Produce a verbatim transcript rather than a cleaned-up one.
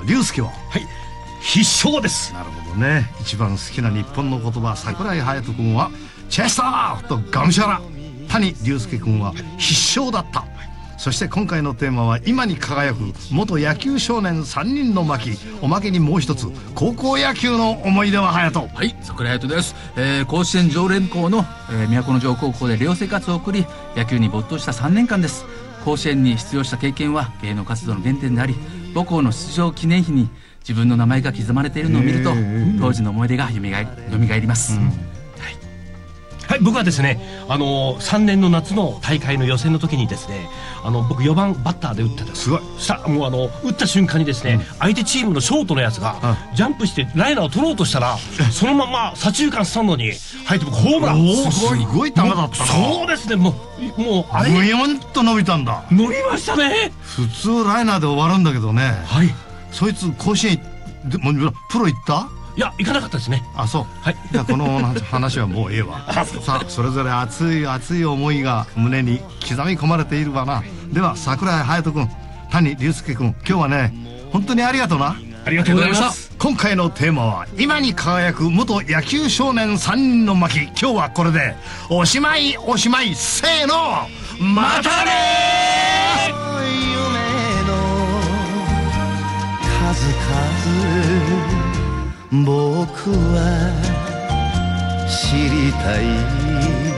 龍介は？ はい、必勝です。 なるほどね。一番好きな日本の言葉、櫻井隼人君はチェスターとがむしゃら、谷龍介君は必勝だった。そして今回のテーマは今に輝く元野球少年さんにんの巻。おまけにもう一つ、高校野球の思い出は隼人。 はい、櫻井隼人です。えー、甲子園常連校の、えー、都城高校で寮生活を送り、野球に没頭したさんねんかんです。甲子園に出場した経験は芸能活動の原点であり、母校の出場記念碑に自分の名前が刻まれているのを見ると、当時の思い出がよみがえります。うん、 はい、僕はですね、あのー、さんねんの夏の大会の予選の時にですね、あの僕よばんバッターで打ってた。 すごい。 さもうあの打った瞬間にですね、うん、相手チームのショートのやつがジャンプしてライナーを取ろうとしたら、そのまま左中間スタンドに入って僕ホームラン。 おすごい、すごい球だったな。 そうですね、もうもうあれむよんと伸びたんだ。 伸びましたね。 普通ライナーで終わるんだけどね。 はい。 そいつ甲子園でもプロ行った？ いや、行かなかったですね。 あ、そう。はい。じゃあこの話はもうええわ。さあ、それぞれ熱い熱い思いが胸に刻み込まれているわな。では櫻井隼人君、谷龍介君、今日はね本当にありがとうな。 ありがとうございました。 今回のテーマは今に輝く元野球少年さんにんの巻。今日はこれでおしまいおしまい。せーの、またねー。 夢の数々僕は知りたい。